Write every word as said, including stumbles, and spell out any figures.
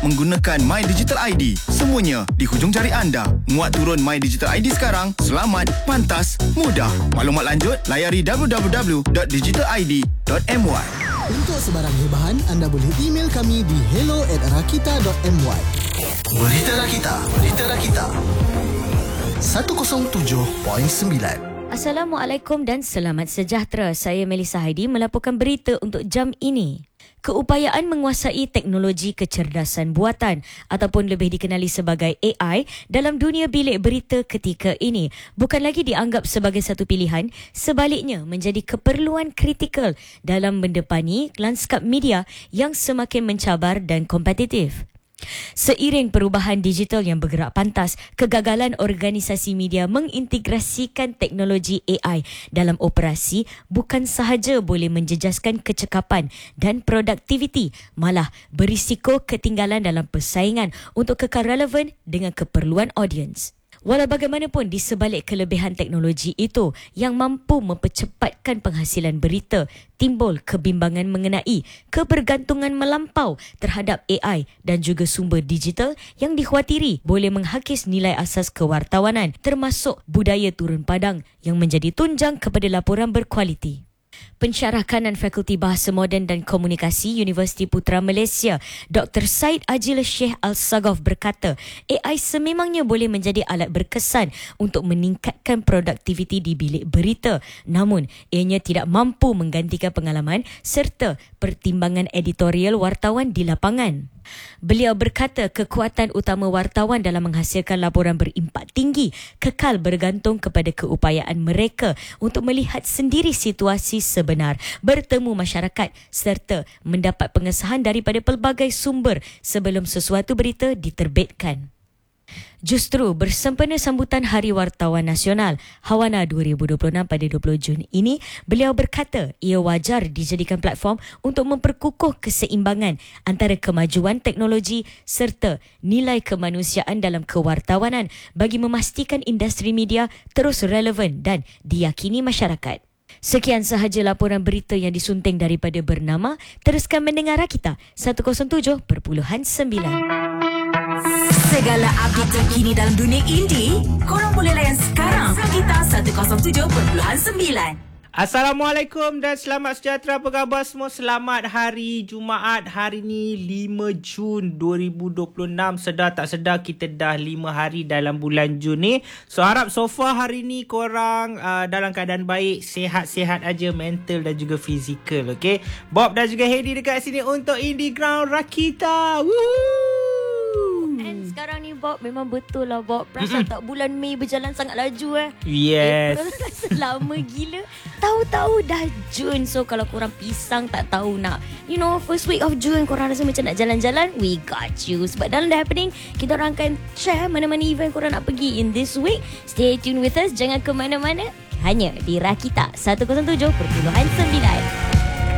menggunakan My Digital I D. Semuanya di hujung jari anda. Muat turun My Digital I D sekarang. Selamat, pantas, mudah. Maklumat lanjut, layari w w w dot digital i d dot m y. Untuk sebarang hebahan, anda boleh email kami di hello at rakita dot m y. Berita Rakita, Berita Rakita seratus tujuh perpuluhan sembilan. Assalamualaikum dan selamat sejahtera. Saya Melissa Haidi melaporkan berita untuk jam ini. Keupayaan menguasai teknologi kecerdasan buatan ataupun lebih dikenali sebagai A I dalam dunia bilik berita ketika ini bukan lagi dianggap sebagai satu pilihan, sebaliknya menjadi keperluan kritikal dalam mendepani lanskap media yang semakin mencabar dan kompetitif. Seiring perubahan digital yang bergerak pantas, kegagalan organisasi media mengintegrasikan teknologi A I dalam operasi bukan sahaja boleh menjejaskan kecekapan dan produktiviti, malah berisiko ketinggalan dalam persaingan untuk kekal relevan dengan keperluan audiens. Walau bagaimanapun, di sebalik kelebihan teknologi itu yang mampu mempercepatkan penghasilan berita, timbul kebimbangan mengenai kebergantungan melampau terhadap A I dan juga sumber digital yang dikhawatiri boleh menghakis nilai asas kewartawanan, termasuk budaya turun padang yang menjadi tunjang kepada laporan berkualiti. Pensyarah kanan Fakulti Bahasa Moden dan Komunikasi Universiti Putra Malaysia, Doktor Said Ajil Sheikh Al-Sagaf berkata, A I sememangnya boleh menjadi alat berkesan untuk meningkatkan produktiviti di bilik berita, namun ianya tidak mampu menggantikan pengalaman serta pertimbangan editorial wartawan di lapangan. Beliau berkata kekuatan utama wartawan dalam menghasilkan laporan berimpak tinggi kekal bergantung kepada keupayaan mereka untuk melihat sendiri situasi sebenar, bertemu masyarakat serta mendapat pengesahan daripada pelbagai sumber sebelum sesuatu berita diterbitkan. Justru bersempena sambutan Hari Wartawan Nasional Hawana dua ribu dua puluh enam pada dua puluh Jun ini, beliau berkata ia wajar dijadikan platform untuk memperkukuh keseimbangan antara kemajuan teknologi serta nilai kemanusiaan dalam kewartawanan bagi memastikan industri media terus relevan dan diyakini masyarakat. Sekian sahaja laporan berita yang disunting daripada Bernama. Teruskan mendengar Rakita seratus tujuh perpuluhan sembilan. Segala update terkini dalam dunia indie, korang boleh layan sekarang Rakita seratus tujuh perpuluhan sembilan. Assalamualaikum dan selamat sejahtera. Apa khabar semua? Selamat hari Jumaat. Hari ni lima Jun dua ribu dua puluh enam. Sedar tak sedar kita dah lima hari dalam bulan Jun ni. So harap so far hari ni korang uh, dalam keadaan baik, sihat-sihat aja mental dan juga fizikal. Okay, Bob dan juga Heidi dekat sini untuk Indie Ground Rakita. Woohoo! And sekarang ni Bob, memang betul lah Bob. Perasan tak bulan Mei berjalan sangat laju eh. Yes. April rasa lama gila. Tahu-tahu dah Jun. So kalau korang pisang tak tahu nak, you know, first week of June korang rasa macam nak jalan-jalan, we got you. Sebab dalam The Happening, kita orang akan share mana-mana event korang nak pergi in this week. Stay tuned with us. Jangan ke mana-mana. Hanya di Rakita seratus tujuh perpuluhan sembilan.